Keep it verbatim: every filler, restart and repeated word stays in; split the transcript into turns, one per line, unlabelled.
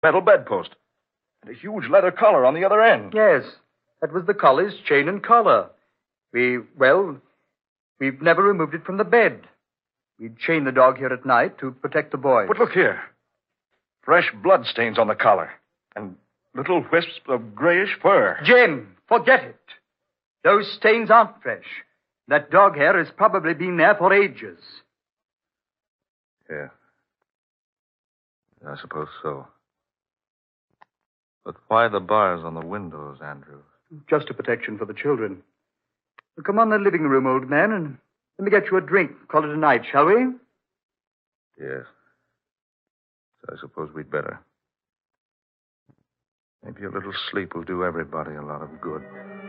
metal bedpost. And a huge leather collar on the other end.
Yes, that was the collie's chain and collar. We, well, we've never removed it from the bed. We'd chain the dog here at night to protect the boys.
But look here. Fresh blood stains on the collar. And little wisps of grayish fur.
Jim, forget it. Those stains aren't fresh. That dog hair has probably been there for ages.
Yeah. I suppose so. But why the bars on the windows, Andrew?
Just a protection for the children. Well, come on to the living room, old man, and let me get you a drink. Call it a night, shall we?
Yes. So I suppose we'd better. Maybe a little sleep will do everybody a lot of good.